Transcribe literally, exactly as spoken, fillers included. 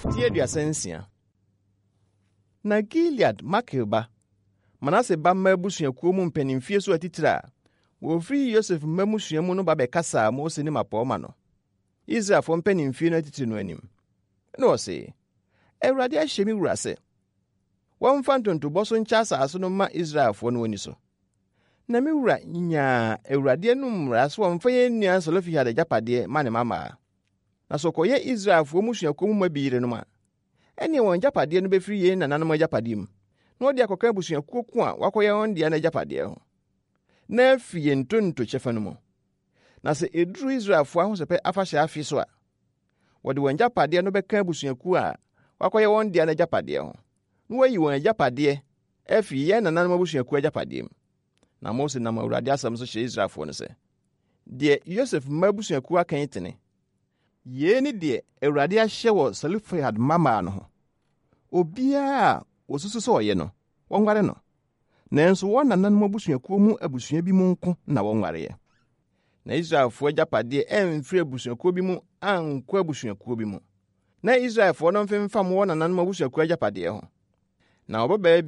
Mfiti aduasa nsia. Na Gilead Makir ba Manase ba mma abusuakuo mu mpanimfie so atitira a wofiri Yosef mma musua mu no ba bekasa Mose ne mapɔma no. Israelfo mpanimfie no atitiri no anim. Na ɔse, Awurade ahyɛ me wura sɛ wɔmfa ntontobɔ so nkyɛ asase no ma Israelfo no woni so. Na me wura nya Awurade anum mmara so wɔmfa yɛn nua Selofehad agyapade ma ne mama. Na so kɔyɛ Israelfo musuakuo mu ma biire no ma. Ɛne wɔn agyapade no befiri yɛn nananom agyapade mu. Na ɔde akɔka abusuakuo ko a wakɔyɛ wɔn de na agyapade ho. Na afi yɛn ntonto kyɛfa no mu. Na sɛ eduru Israelfo ahosɛpɛ afahyɛ afi so a, wɔde wɔn agyapade no bɛka abusuakuo a wakɔyɛ wɔn de na agyapade ho. Na wɔyi wɔn agyapade afi yɛn nananom abusuakuo agyapade mu. Na Mose nam Awurade asɛm so hyɛ Israelfo no sɛ, deɛ Yosef mma abusuakuo akan tene. Yei ne deɛ Awurade ahyɛ wɔ Selofehad mama no ho. Obiara a osusu sɛ ɔyɛ no, wɔnware no. Nanso wɔn nananom abusuakuo mu abusua bi mu nko na wɔnwareyɛ. Na Israelfo agyapade ɛmfiri abusuakuo bi mu ankɔ abusuakuo bi mu. Na Israelfo no mfemfam wɔn nananom abusuakuo agyapade ho. Na wɔbɛbaa